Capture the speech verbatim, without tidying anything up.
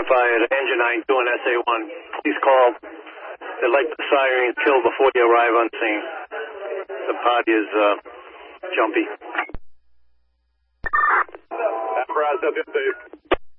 fire, engine nine two and S A one. Please call. They'd like the siren killed before you arrive on scene. The party is uh, jumpy. Apparatus up in